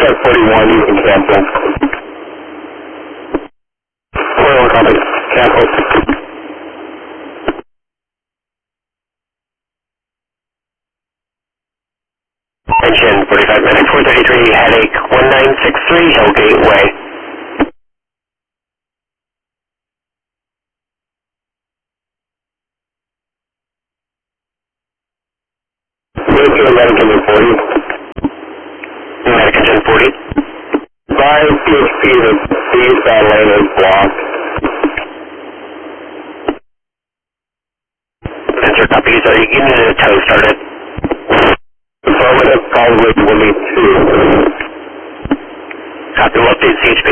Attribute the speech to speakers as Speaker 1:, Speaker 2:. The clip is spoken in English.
Speaker 1: Check 41, you can cancel. 41 copy. Cancel.
Speaker 2: Engine 45 minutes, 433, headache 1963, Hillgate Way.
Speaker 1: Move to American 40.
Speaker 2: American 1040.
Speaker 1: 5 PHP, the eastbound lane is blocked.
Speaker 2: Sensor copies, are you getting a tow started?
Speaker 1: Affirmative, probably will need 2.
Speaker 2: Copy, will update CHP